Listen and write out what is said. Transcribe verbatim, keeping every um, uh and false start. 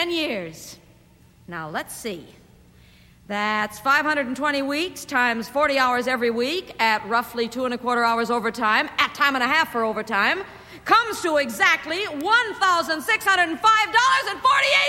ten years. Now, let's see. That's five hundred twenty weeks times forty hours every week at roughly two and a quarter hours overtime, at time and a half for overtime, comes to exactly one thousand six hundred five dollars and forty-eight